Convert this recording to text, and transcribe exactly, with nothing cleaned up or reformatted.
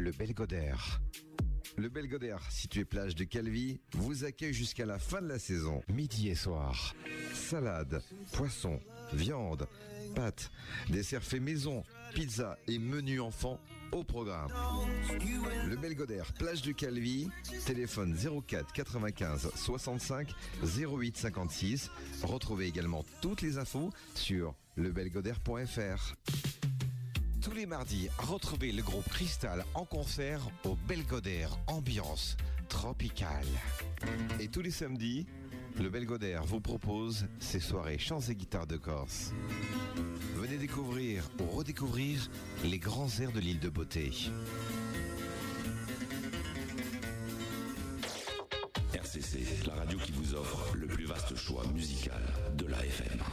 le Belgodère. Le Belgodère, situé plage de Calvi, vous accueille jusqu'à la fin de la saison, midi et soir. Salade, poisson, viande, pâtes, desserts faits maison, pizza et menu enfant au programme. Le Belgodère, plage de Calvi, téléphone zéro quatre quatre-vingt-quinze soixante-cinq zéro huit cinquante-six. Retrouvez également toutes les infos sur lebelgodère point f r. Tous les mardis, retrouvez le groupe Cristal en concert au Belgodère, ambiance tropicale. Et tous les samedis, le Belgodère vous propose ses soirées chants et guitares de Corse. Venez découvrir ou redécouvrir les grands airs de l'île de Beauté. R C C, la radio qui vous offre le plus vaste choix musical de l'A F M.